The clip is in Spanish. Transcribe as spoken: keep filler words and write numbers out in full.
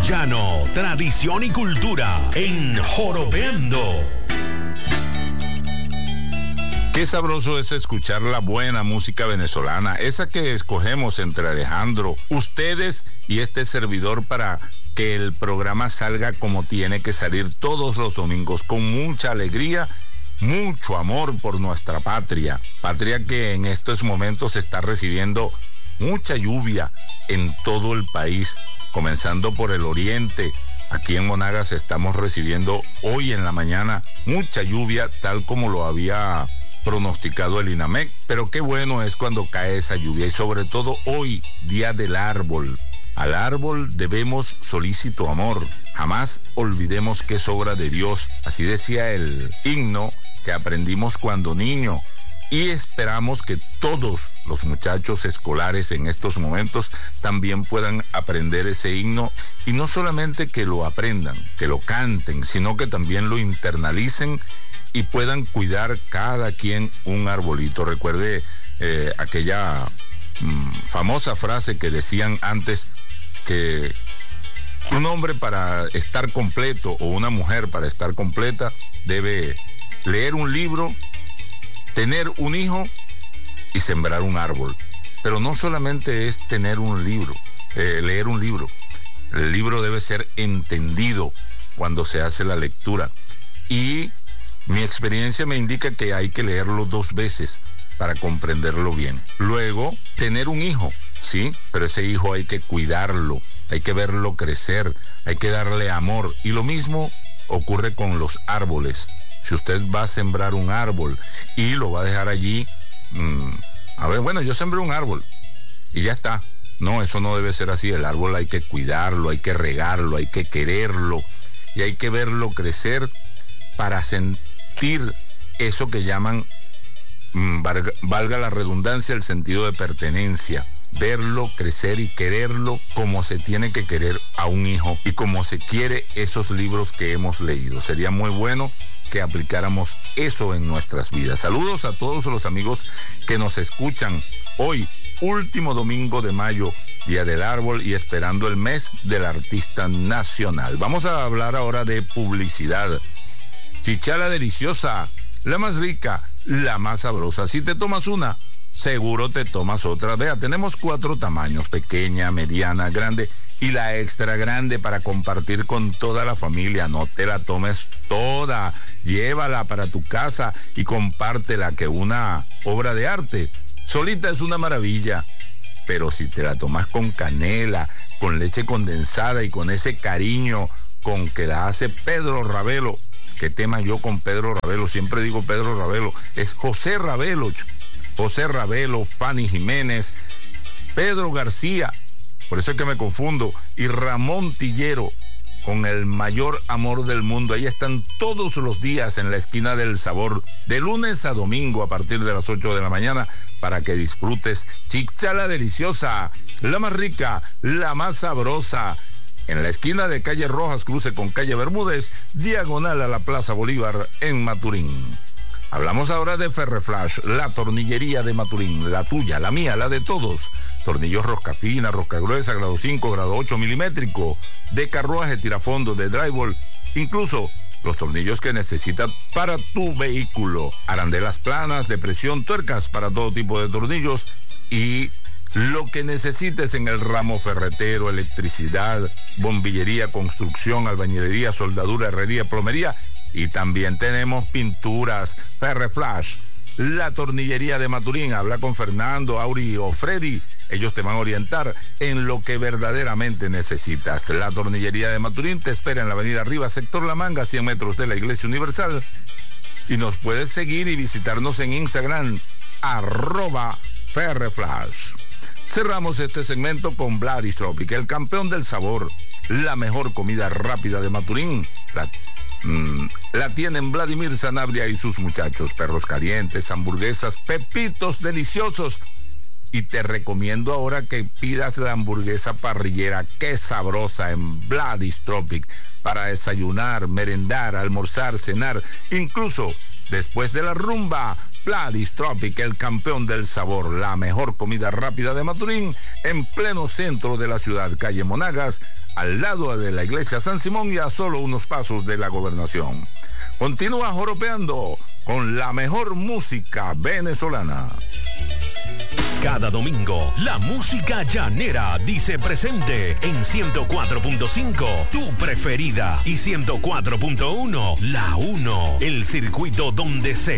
llano, tradición y cultura en Jorobeando. Qué sabroso es escuchar la buena música venezolana, esa que escogemos entre Alejandro, ustedes y este servidor para que el programa salga como tiene que salir todos los domingos, con mucha alegría, mucho amor por nuestra patria, patria que en estos momentos está recibiendo mucha lluvia en todo el país, comenzando por el oriente. Aquí en Monagas estamos recibiendo hoy en la mañana mucha lluvia, tal como lo había pronosticado el INAMEC, pero qué bueno es cuando cae esa lluvia y sobre todo hoy, Día del Árbol. Al árbol debemos solícito amor, jamás olvidemos que es obra de Dios, así decía el himno que aprendimos cuando niño, y esperamos que todos los muchachos escolares en estos momentos también puedan aprender ese himno, y no solamente que lo aprendan, que lo canten, sino que también lo internalicen y puedan cuidar cada quien un arbolito. Recuerde eh, aquella mm, famosa frase que decían antes, que un hombre para estar completo o una mujer para estar completa debe leer un libro, tener un hijo y sembrar un árbol. Pero no solamente es tener un libro, eh, leer un libro. El libro debe ser entendido cuando se hace la lectura. Y mi experiencia me indica que hay que leerlo dos veces para comprenderlo bien. Luego, tener un hijo, sí, pero ese hijo hay que cuidarlo, hay que verlo crecer, hay que darle amor. Y lo mismo ocurre con los árboles. Si usted va a sembrar un árbol y lo va a dejar allí, mmm, a ver, bueno, yo sembré un árbol y ya está. No, eso no debe ser así. El árbol hay que cuidarlo, hay que regarlo, hay que quererlo y hay que verlo crecer para sentir eso que llaman, mmm, valga, valga la redundancia, el sentido de pertenencia. Verlo crecer y quererlo como se tiene que querer a un hijo y como se quiere esos libros que hemos leído. Sería muy bueno que aplicáramos eso en nuestras vidas. Saludos a todos los amigos que nos escuchan hoy, último domingo de mayo, Día del Árbol, y esperando el mes del artista nacional. Vamos a hablar ahora de publicidad. Chichala deliciosa, la más rica, la más sabrosa. Si te tomas una, seguro te tomas otra. Vea, tenemos cuatro tamaños: pequeña, mediana, grande y la extra grande para compartir con toda la familia. No te la tomes toda, llévala para tu casa y compártela, que una obra de arte solita es una maravilla. Pero si te la tomas con canela, con leche condensada y con ese cariño con que la hace Pedro Ravelo, ¿qué tema yo con Pedro Ravelo? Siempre digo Pedro Ravelo, es José Ravelo, José Ravelo, Fanny Jiménez, Pedro García, por eso es que me confundo, y Ramón Tillero, con el mayor amor del mundo. Ahí están todos los días en la esquina del sabor, de lunes a domingo a partir de las ocho de la mañana, para que disfrutes chichala deliciosa, la más rica, la más sabrosa, en la esquina de calle Rojas, cruce con calle Bermúdez, diagonal a la Plaza Bolívar en Maturín. Hablamos ahora de Ferreflash, la tornillería de Maturín, la tuya, la mía, la de todos. Tornillos rosca fina, rosca gruesa, grado cinco, grado ocho milimétrico, de carruaje, tirafondo, de drywall, incluso los tornillos que necesitas para tu vehículo. Arandelas planas, de presión, tuercas para todo tipo de tornillos y lo que necesites en el ramo ferretero, electricidad, bombillería, construcción, albañilería, soldadura, herrería, plomería. Y también tenemos pinturas. Ferreflash, la tornillería de Maturín. Habla con Fernando, Auri o Freddy. Ellos te van a orientar en lo que verdaderamente necesitas. La tornillería de Maturín te espera en la avenida Arriba, sector La Manga, cien metros de la Iglesia Universal. Y nos puedes seguir y visitarnos en Instagram, arroba Ferreflash. Cerramos este segmento con Vladis Tropic, el campeón del sabor, la mejor comida rápida de Maturín. La, mmm, la tienen Vladimir Sanabria y sus muchachos. Perros calientes, hamburguesas, pepitos deliciosos. Y te recomiendo ahora que pidas la hamburguesa parrillera, qué sabrosa, en Vladis Tropic, para desayunar, merendar, almorzar, cenar, incluso después de la rumba. Pladis Tropic, el campeón del sabor, la mejor comida rápida de Maturín, en pleno centro de la ciudad, calle Monagas, al lado de la iglesia San Simón y a solo unos pasos de la gobernación. Continúa joropeando con la mejor música venezolana. Cada domingo, la música llanera dice presente en ciento cuatro punto cinco, tu preferida, y ciento cuatro punto uno, la uno, el circuito donde se